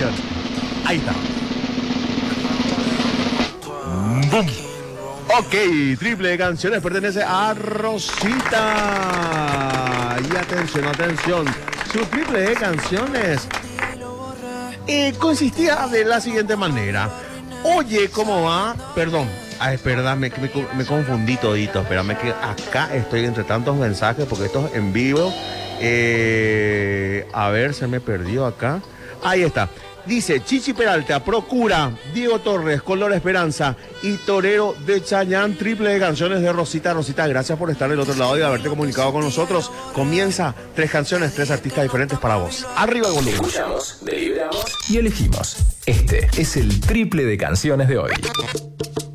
canción. Ahí está. ¡Bum! Ok, triple de canciones pertenece a Rosita. Y atención, atención. Su triple de canciones consistía de la siguiente manera. Oye, ¿cómo va? Perdón. Ay, espera, me confundí todito. Espérame que acá estoy entre tantos mensajes porque esto es en vivo. A ver, se me perdió acá. Ahí está. Dice Chichi Peralta, Procura, Diego Torres, Color Esperanza y Torero de Chayán, triple de canciones de Rosita. Rosita, gracias por estar del otro lado y haberte comunicado con nosotros. Comienza 3 canciones, 3 artistas diferentes para vos. Arriba el volumen. Escuchamos, deliberamos y elegimos. Este es el triple de canciones de hoy.